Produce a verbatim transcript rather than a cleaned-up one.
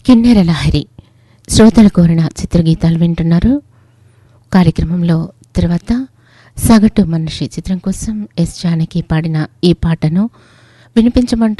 కిన్నెర లహరి శ్రోతలు కోరిన చిత్రగీతాలు వింటున్నారు. కార్యక్రమంలో తర్వాత సగటు మనిషి చిత్రం కోసం ఎస్ జానకి పాడిన ఈ పాటను వినిపించమంటూ